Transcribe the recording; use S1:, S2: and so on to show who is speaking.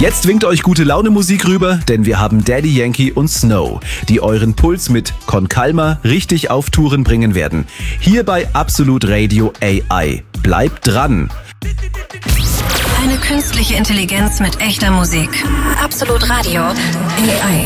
S1: Jetzt winkt euch gute Laune Musik rüber, denn wir haben Daddy Yankee und Snow, die euren Puls mit Con Calma richtig auf Touren bringen werden. Hier bei Absolut Radio AI. Bleibt dran!
S2: Eine künstliche Intelligenz mit echter Musik. Absolut Radio AI.